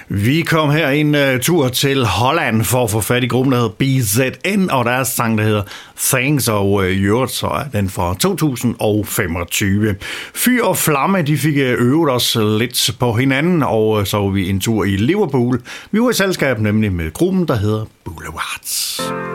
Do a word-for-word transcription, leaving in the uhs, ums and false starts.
Vi kom her en uh, tur til Holland for at få fat i gruppen, der hedder B Z N, og deres sang, der hedder Thanks, og uh, i øvrigt så er den fra to tusind femogtyve. Fyr og Flamme, de fik øvet os lidt på hinanden, og uh, så var vi en tur i Liverpool. Vi var i selskab nemlig med gruppen, der hedder Boulevards.